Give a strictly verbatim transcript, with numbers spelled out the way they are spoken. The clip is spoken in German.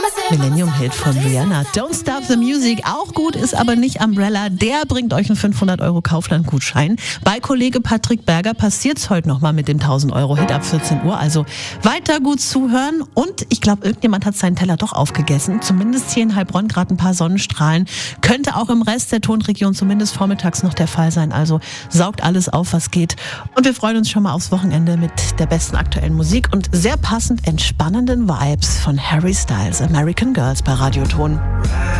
Millennium-Hit von Rihanna. Don't Stop the Music. Auch gut ist aber nicht Umbrella. Der bringt euch einen fünfhundert Euro Kaufland-Gutschein. Bei Kollege Patrick Berger passiert's heute nochmal mit dem tausend Euro Hit ab vierzehn Uhr. Also weiter gut zuhören. Und ich glaube, irgendjemand hat seinen Teller doch aufgegessen. Zumindest hier in Heilbronn gerade ein paar Sonnenstrahlen. Könnte auch im Rest der Tonregion zumindest vormittags noch der Fall sein. Also saugt alles auf, was geht. Und wir freuen uns schon mal aufs Wochenende mit der besten aktuellen Musik und sehr passend entspannenden Vibes von Harry Styles, American Girls bei Radioton.